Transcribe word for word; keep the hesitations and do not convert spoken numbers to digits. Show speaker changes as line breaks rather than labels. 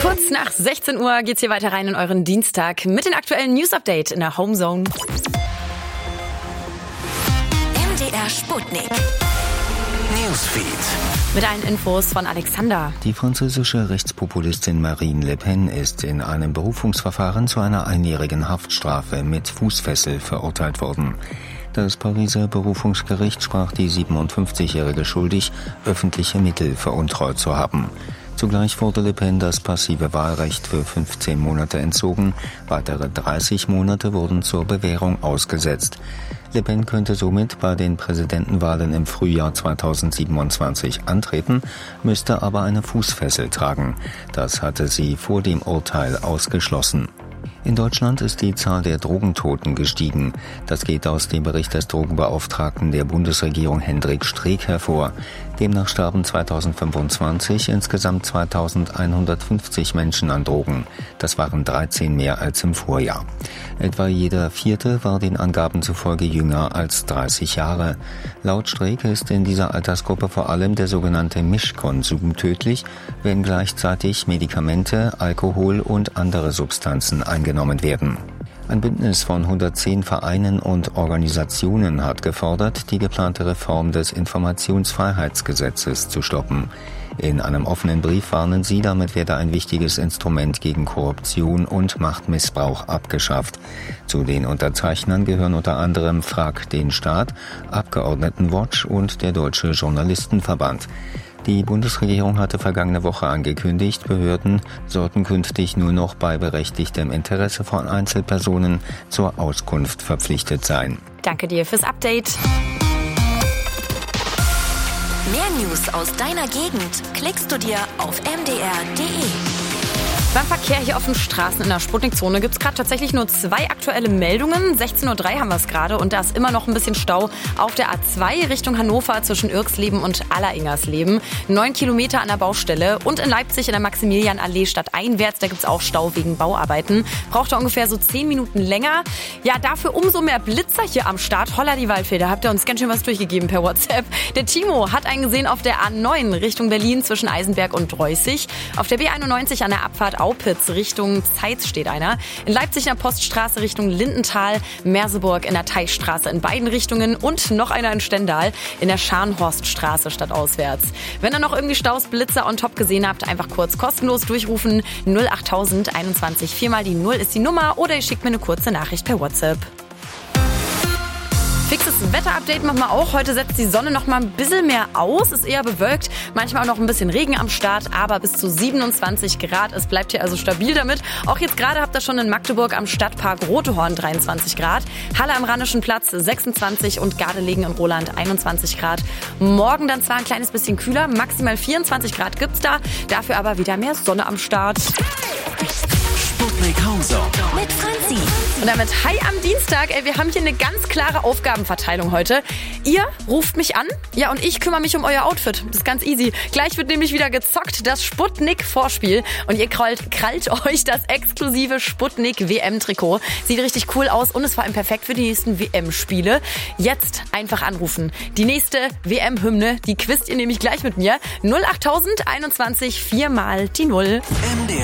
Kurz nach sechzehn Uhr geht's hier weiter rein in euren Dienstag mit den aktuellen News-Update in der Homezone.
M D R Sputnik. Newsfeed.
Mit allen Infos von Alexander.
Die französische Rechtspopulistin Marine Le Pen ist in einem Berufungsverfahren zu einer einjährigen Haftstrafe mit Fußfessel verurteilt worden. Das Pariser Berufungsgericht sprach die siebenundfünfzigjährige schuldig, öffentliche Mittel veruntreut zu haben. Zugleich wurde Le Pen das passive Wahlrecht für fünfzehn Monate entzogen. Weitere dreißig Monate wurden zur Bewährung ausgesetzt. Le Pen könnte somit bei den Präsidentenwahlen im Frühjahr zweitausendsiebenundzwanzig antreten, müsste aber eine Fußfessel tragen. Das hatte sie vor dem Urteil ausgeschlossen. In Deutschland ist die Zahl der Drogentoten gestiegen. Das geht aus dem Bericht des Drogenbeauftragten der Bundesregierung Hendrik Streeck hervor. Demnach starben zweitausendfünfundzwanzig insgesamt zweitausendeinhundertfünfzig Menschen an Drogen. Das waren dreizehn mehr als im Vorjahr. Etwa jeder Vierte war den Angaben zufolge jünger als dreißig Jahre. Laut Streeck ist in dieser Altersgruppe vor allem der sogenannte Mischkonsum tödlich, wenn gleichzeitig Medikamente, Alkohol und andere Substanzen eingenommen werden. Ein Bündnis von hundertzehn Vereinen und Organisationen hat gefordert, die geplante Reform des Informationsfreiheitsgesetzes zu stoppen. In einem offenen Brief warnen sie, damit werde ein wichtiges Instrument gegen Korruption und Machtmissbrauch abgeschafft. Zu den Unterzeichnern gehören unter anderem Frag den Staat, Abgeordnetenwatch und der Deutsche Journalistenverband. Die Bundesregierung hatte vergangene Woche angekündigt, Behörden sollten künftig nur noch bei berechtigtem Interesse von Einzelpersonen zur Auskunft verpflichtet sein.
Danke dir fürs Update.
Mehr News aus deiner Gegend klickst du dir auf m d r punkt d e.
Beim Verkehr hier auf den Straßen in der Sputnikzone gibt es gerade tatsächlich nur zwei aktuelle Meldungen. sechzehn Uhr drei haben wir es gerade und da ist immer noch ein bisschen Stau auf der A zwei Richtung Hannover zwischen Irksleben und Alleringers-Leben. Neun Kilometer an der Baustelle und in Leipzig in der Maximilianallee stadteinwärts, da gibt es auch Stau wegen Bauarbeiten. Braucht da ungefähr so zehn Minuten länger. Ja, dafür umso mehr Blitzer hier am Start. Holla die Waldfee, da habt ihr uns ganz schön was durchgegeben per WhatsApp. Der Timo hat einen gesehen auf der A neun Richtung Berlin zwischen Eisenberg und Reußig. Auf der B einundneunzig an der Abfahrt Aupitz Richtung Zeitz steht einer. In Leipzig in der Poststraße Richtung Lindenthal, Merseburg in der Teichstraße in beiden Richtungen und noch einer in Stendal in der Scharnhorststraße stadtauswärts. Wenn ihr noch irgendwie Staus, Blitzer on top gesehen habt, einfach kurz kostenlos durchrufen. null achttausend einundzwanzig, viermal die null ist die Nummer oder ihr schickt mir eine kurze Nachricht per WhatsApp. Fixes Wetterupdate machen wir auch. Heute setzt die Sonne noch mal ein bisschen mehr aus, ist eher bewölkt, manchmal auch noch ein bisschen Regen am Start, aber bis zu siebenundzwanzig Grad. Es bleibt hier also stabil damit. Auch jetzt gerade habt ihr schon in Magdeburg am Stadtpark Rotehorn dreiundzwanzig Grad, Halle am Rheinischen Platz sechsundzwanzig und Gardelegen in Roland einundzwanzig Grad. Morgen dann zwar ein kleines bisschen kühler, maximal vierundzwanzig Grad gibt's da, dafür aber wieder mehr Sonne am Start.
Sputnik Homezone mit Franzi.
Und damit hi am Dienstag. Ey, wir haben hier eine ganz klare Aufgabenverteilung heute. Ihr ruft mich an, ja, und ich kümmere mich um euer Outfit. Das ist ganz easy. Gleich wird nämlich wieder gezockt, das Sputnik-Vorspiel. Und ihr krallt, krallt euch das exklusive Sputnik-W M-Trikot. Sieht richtig cool aus und ist vor allem perfekt für die nächsten W M-Spiele. Jetzt einfach anrufen. Die nächste W M-Hymne, die quizt ihr nämlich gleich mit mir. null achttausend einundzwanzig, viermal die null.
M D